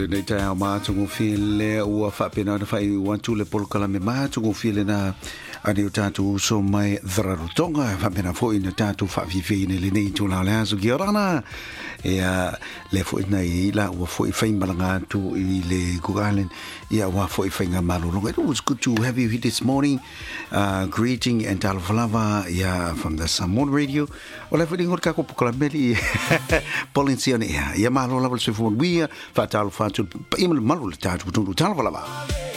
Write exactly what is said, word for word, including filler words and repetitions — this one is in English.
Nei tai au mātungu while ua whapena na whai wantu le polkala me mātungu while na ane o tātou so mai dhararutonga whapena fo ina tātou whawhiwhine le nei tū la lea so kia rana e a le fo ina i la ua fo i whain malanga tu i le Cook Island ia ua fo i whainga malolonga. It was good to have you here this morning, uh, greeting and talafalava ia from the Samoan Radio o le whainga ngor kako pukala meli Polinsione ia ia malolava le sefuan wia wha talo whatu pa ima le malu le tātou kutundu talafalava.